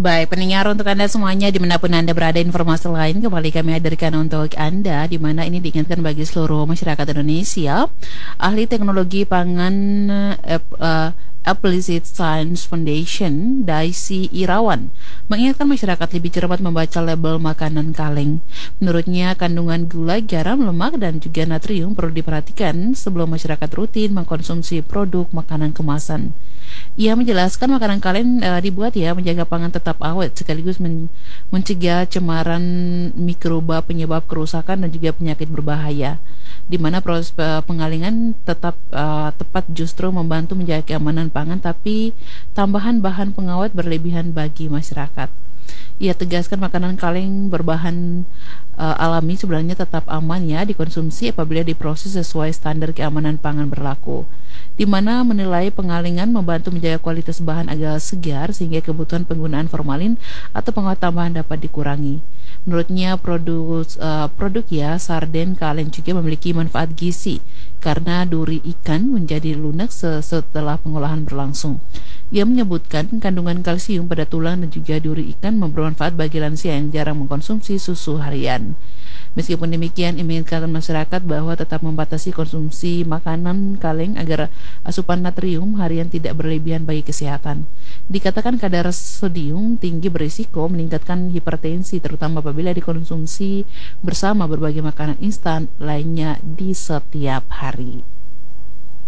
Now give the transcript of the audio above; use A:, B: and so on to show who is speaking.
A: Baik, pendengar untuk Anda semuanya dimanapun Anda berada, informasi lain kembali kami hadirkan untuk Anda, di mana ini diingatkan bagi seluruh masyarakat Indonesia. Ahli Teknologi Pangan Appliced Science Foundation, Daisy Irawan, mengingatkan masyarakat lebih cermat membaca label makanan kaleng. Menurutnya, kandungan gula, garam, lemak, dan juga natrium perlu diperhatikan sebelum masyarakat rutin mengkonsumsi produk makanan kemasan. Ia menjelaskan makanan kaleng dibuat menjaga pangan tetap awet sekaligus mencegah cemaran mikroba penyebab kerusakan dan juga penyakit berbahaya. Di mana proses pengalingan tetap tepat justru membantu menjaga keamanan pangan, tapi tambahan bahan pengawet berlebihan bagi masyarakat. Ia tegaskan makanan kaleng berbahan alami sebenarnya tetap aman dikonsumsi apabila diproses sesuai standar keamanan pangan berlaku, di mana menilai pengalingan membantu menjaga kualitas bahan agar segar sehingga kebutuhan penggunaan formalin atau pengawet tambahan dapat dikurangi. Menurutnya produk sarden kaleng juga memiliki manfaat gizi karena duri ikan menjadi lunak setelah pengolahan berlangsung. Ia menyebutkan kandungan kalsium pada tulang dan juga duri ikan bermanfaat bagi lansia yang jarang mengkonsumsi susu harian. Meskipun demikian, ia mengingatkan masyarakat bahwa tetap membatasi konsumsi makanan kaleng agar asupan natrium harian tidak berlebihan bagi kesehatan. Dikatakan kadar sodium tinggi berisiko meningkatkan hipertensi, terutama apabila dikonsumsi bersama berbagai makanan instan lainnya di setiap hari.